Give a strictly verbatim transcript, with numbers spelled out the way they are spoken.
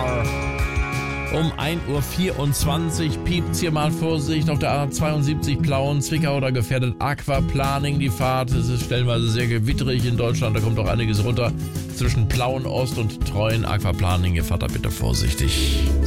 Radar. Um ein Uhr vierundzwanzig piept's hier mal. Vorsicht auf der A zweiundsiebzig Plauen, Zwickau, da gefährdet Aquaplaning die Fahrt. Es ist stellenweise sehr gewitterig in Deutschland, da kommt auch einiges runter. Zwischen Plauen Ost und Treuen Aquaplaning, ihr fahrt da bitte vorsichtig.